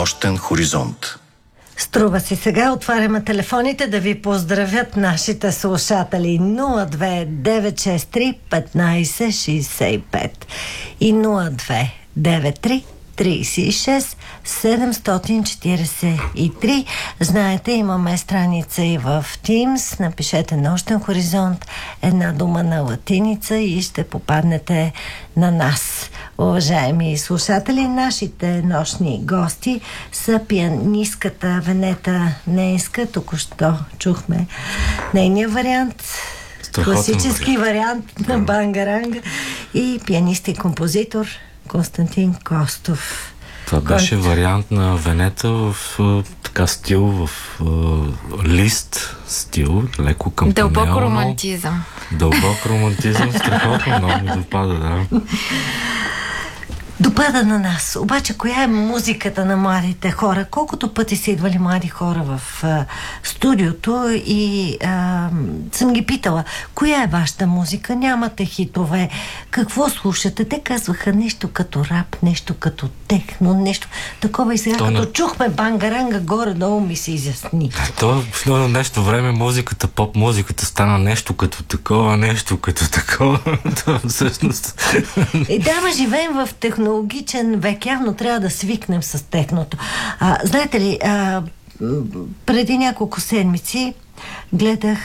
Нощен хоризонт. Струва си сега, отваряме телефоните да ви поздравят нашите слушатели 02-963-1565 и 02-93-36-743. Знаете, имаме страница и в Teams. Напишете Нощен хоризонт, една дума на латиница и ще попаднете на нас. Уважаеми слушатели, нашите нощни гости са пианистката Венета Нейнска. Току-що чухме нейния вариант, класически вариант на Бангаранга, и пианист и композитор Константин Костов. Това беше вариант на Венета в така стил, в лист стил, леко кампанелно. Дълбок романтизъм. Дълбок романтизъм, страхотно много ми допада, да. Допада на нас. Обаче, коя е музиката на младите хора? Колкото пъти са идвали млади хора в студиото и съм ги питала, коя е вашата музика? Нямате хитове. Какво слушате? Те казваха нещо като рап, нещо като техно, нещо такова. И сега, като чухме Бангаранга, горе-долу ми се изясни. В нещо време музиката, поп-музиката стана нещо като такова, нещо като такова. Всъщност. Да, живеем в технологичен век, явно трябва да свикнем с техното. Знаете ли, преди няколко седмици гледах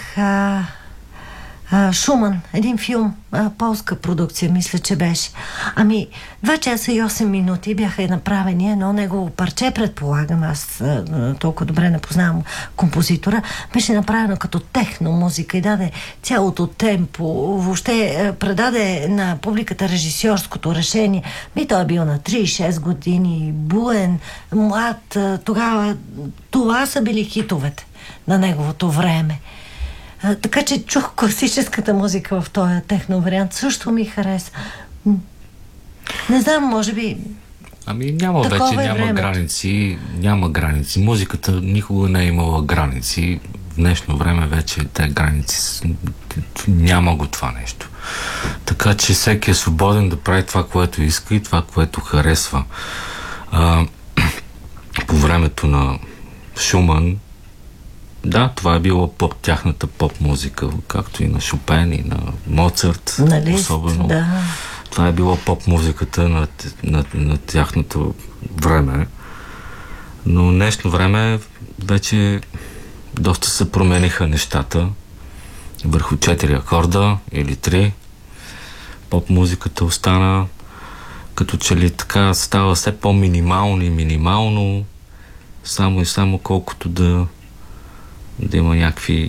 Шуман, един филм, полска продукция, мисля, че беше. 2 часа и 8 минути бяха направени едно негово парче, предполагам, аз толкова добре не познавам композитора, беше направено като техно музика и даде цялото темпо, въобще предаде на публиката режисьорското решение. Той е бил на 36 години, буен, млад, тогава това са били хитовете на неговото време. Така че чух класическата музика в този техно вариант. Също ми хареса. Не знам, може би... Няма граници. Няма граници. Музиката никога не е имала граници. В днешно време вече те граници няма го това нещо. Така че всеки е свободен да прави това, което иска и това, което харесва. По времето на Шуман, да, това е било тяхната поп-музика, както и на Шопен, и на Моцарт, особено. Да. Това е било поп-музиката на тяхното време. Но днешно време вече доста се промениха нещата. Върху 4 акорда или 3. Поп-музиката остана като че ли така става все по-минимално, само и само колкото да има някакви...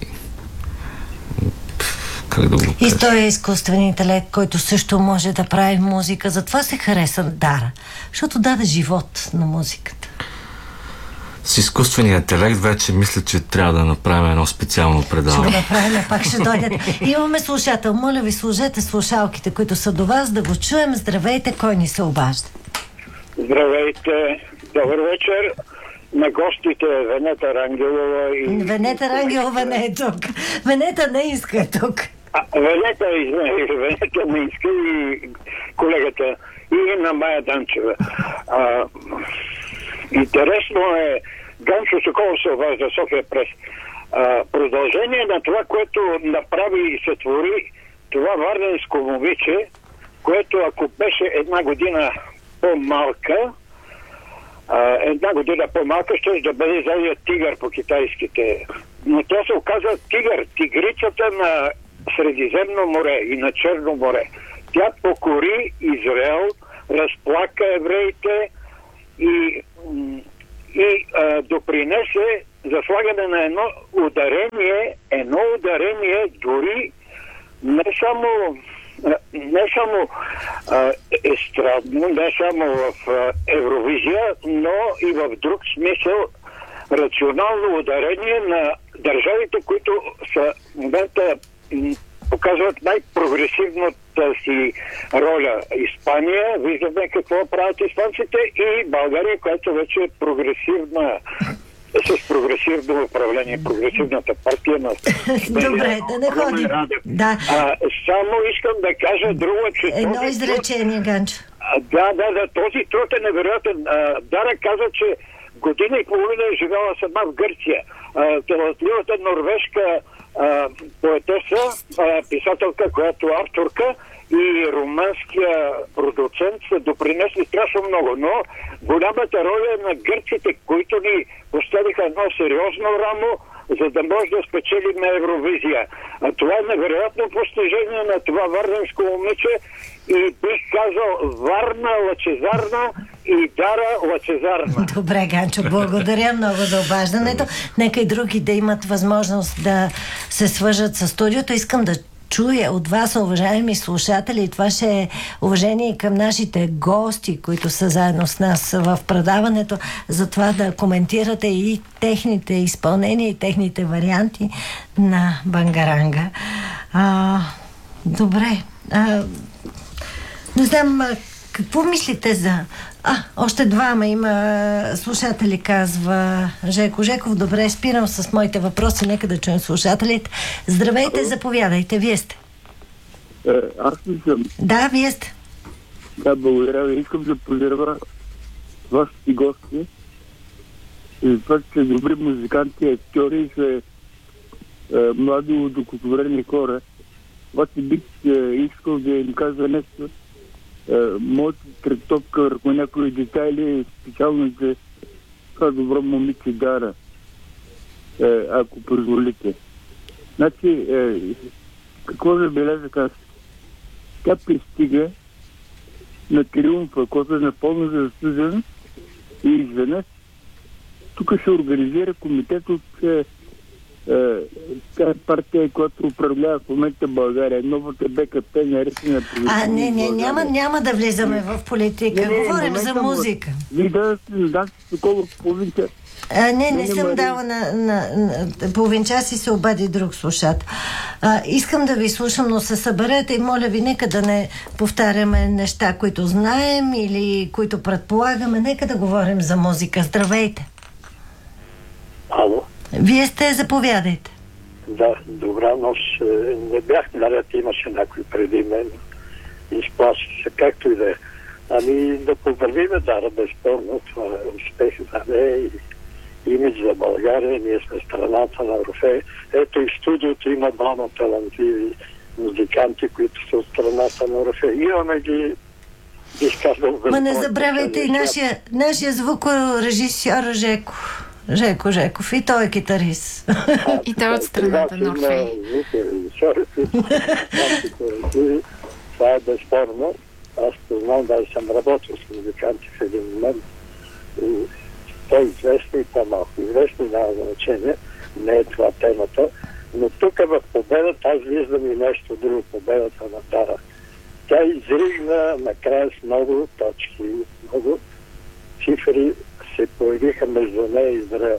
Как да го кажа? И той е изкуствен интелект, който също може да прави музика. Затова се хареса Дара. Защото даде живот на музиката. С изкуствения интелект вече мисля, че трябва да направим едно специално предаване. Ще го направим, пак ще дойдат. Имаме слушател. Моля ви, сложете слушалките, които са до вас, да го чуем. Здравейте, кой ни се обажда? Здравейте, добър вечер. На гостите Венета Рангелова и... Венета Рангелова не е тук. Венета Нейнска е тук. Венета Нейнска и колегата и на Майя Данчева. Интересно е, Ганчо Соколов се обажда, София Прес. Продължение на това, което направи и сътвори това варненско момиче, което ако беше една година по-малка, една година по-малка, ще да бъде задия тигър по китайските. Но тя се оказа тигър, тигрицата на Средиземно море и на Черно море. Тя покори Израел, разплака евреите и допринесе за слагане на едно ударение дори не само естрадно, не само в Евровизия, но и в друг смисъл рационално ударение на държавите, които са в момента показват най-прогресивната си роля. Испания, виждаме какво правят испанците, и България, която вече е прогресивна, с прогресивно управление, прогресивната партия на... Добре, да не ходим. Да. Само искам да кажа друго, че... Едно изречение, Ганчо. Да, този труд е невероятен. Дара каза, че година и половина е живяла сама в Гърция. Талантливата норвежка поетеса, писателка, която е авторка, и румънския продуцент са допринесли страшно много, но голямата роля е на гърците, които ни поставиха едно сериозно рамо, за да може да спечелим Евровизия. А това е невероятно постижение на това варненско момиче и бих казал Варна лъчезарна и Дара лъчезарна. Добре, Ганчо, благодаря много за обаждането. Нека и други да имат възможност да се свържат с студиото. Искам да чуя от вас, уважаеми слушатели, и това ще е уважение и към нашите гости, които са заедно с нас в предаването, за това да коментирате и техните изпълнения, и техните варианти на Бангаранга. Добре. Не знам, какво мислите за... още двама има слушатели, казва Жеко Жеков. Добре, спирам с моите въпроси. Нека да чуем слушателите. Здравейте, заповядайте. Вие сте. Аз ли съм? Да, вие сте. Да, благодаря ви. Искам да поздравя вашите гости. И това, че добри музиканти, актьори и са млади, удовлетворени хора. Обаче бих искал да им кажа нещо. Моята трактовка върху някои детайли е специално за това добро момиче Дара, ако позволите. Значи, какво забелязах аз? Тя пристига на триумфа, който е напълно заслужен и изведнъж тук се организира комитет от тя партия, която управлява в момента България. Новата БКП наречена не, няма да влизаме в политика. Говорим за музика. Да, такова половин час. Не съм дала на половин час и се обади друг слушател. Искам да ви слушам, но се съберете и моля ви, нека да не повтаряме неща, които знаем или които предполагаме. Нека да говорим за музика. Здравейте. Ало. Вие сте, заповядайте. Да, добра нощ. Не бях наред, имаше някой преди мен. Изплаши се, както и да е. Ами да поздравиме Дара, безспорно. Това е успех за нея и имидж за България. Ние сме страната на Орфей. Ето и в студиото има двама талантливи музиканти, които са от страната на Орфей. Имаме ги, бих казал... Ма не забравяйте и нашия звукорежисьор Жеко Жеков. И той е китарист. И той от страната на Орфей. Това е безспорно. Аз познавам, даже съм работил с музиканти в един момент. По-известни и по-малко известни, няма значение. Не е това темата. Но тук в победата аз виждам и нещо друго. Победата на Дара. Тя изригна накрая с много точки, много цифри се появиха между нея и Израел.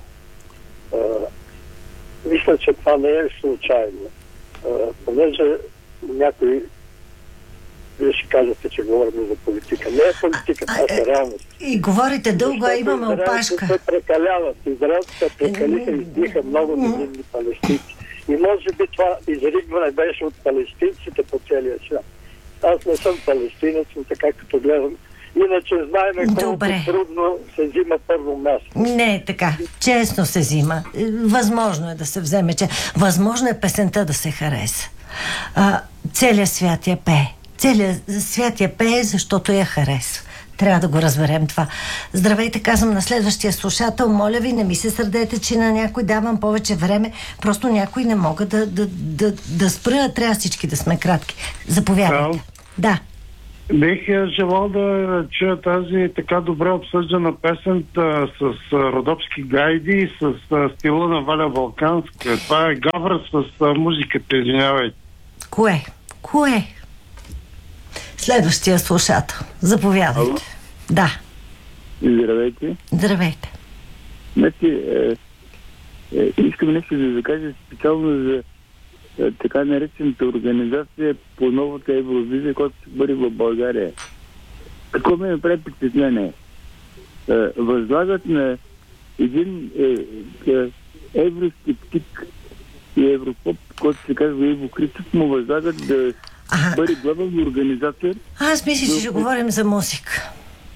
Мисля, че това не е случайно. Понеже някой вие ще кажете, че говорим за политика. Не е политика, това е реалност. И говорите дълго, а имаме опашка. Се прекаляват. Израелците прекалиха и избиха много невинни палестинци. И може би това изригване беше от палестинците по целия свят. Аз не съм палестинец, но така като гледам. Иначе знаем колко трудно се взима първо място. Не е така. Честно се взима. Възможно е да се вземе. Възможно е песента да се хареса. Целият свят я пее. Целият свят я пее, защото я харесва. Трябва да го разберем това. Здравейте, казвам на следващия слушател. Моля ви, не ми се сърдете, че на някой давам повече време. Просто някой не мога да спра. Трябва всички да сме кратки. Заповядайте. Да. Бих желал да чуя тази така добре обсъждана песен с родопски гайди и с стила на Валя Балканска. Това е гавра с музиката, извинявайте. Кое? Следващия слушател. Заповядайте. Ало? Да. Здравейте. Здравейте. Значи, искам нещо да кажа специално за така наречената организация по новата Евровизия, която се бъде в България. Какво ме направи впечатление? Възлагат на един евроскептик и европоп, който се казва Иво Христов, му възлагат да бъде главен организатор. Аз мисля, че ще говорим за музика.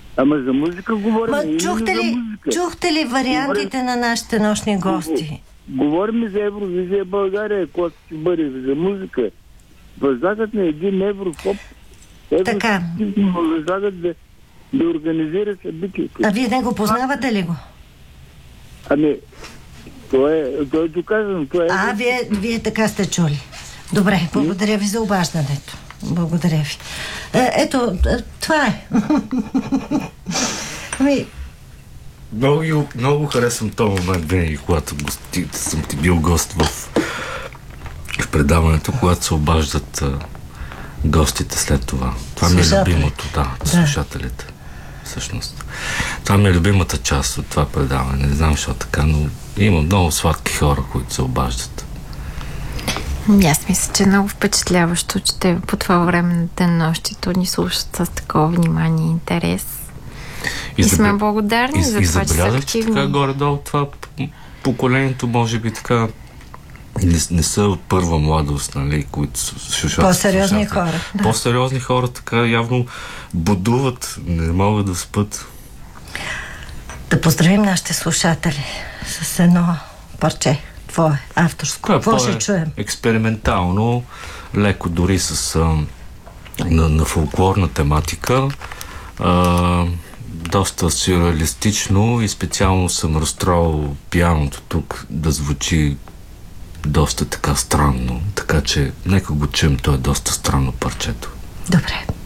Ама за музика говорим. Чухте ли вариантите на нашите нощни гости? Говорим за Евровизия България, която ще бъде за музика. Възлагат на 1 евро в така. Възлагат да организира събитието. А вие не го познавате ли го? Ами, той е доказано. Вие така сте чули. Добре, благодаря ви за обаждането. Благодаря ви. Ето, това е. Много харесвам този момент, винаги, когато съм ти бил гост в предаването, когато се обаждат гостите след това. Това ми е любимото, слушателите. Всъщност. Това ми е любимата част от това предаване. Не знам защо така, но има много сладки хора, които се обаждат. Аз мисля, че е много впечатляващо, че те по това време на денонощието ни слушат с такова внимание и интерес. И сме благодарни за това, че са активни. Така горе-долу това поколението, може би така не са от първа младост, нали, които слушат. По-сериозни хора. Да. По-сериозни хора така явно будуват, не могат да спят. Да поздравим нашите слушатели с едно парче. Какво е авторско? Какво ще чуем? Експериментално, леко дори с на фолклорна тематика. Доста сюрреалистично и специално съм разстроил пианото тук да звучи доста така странно. Така че нека го чуем, то е доста странно парчето. Добре.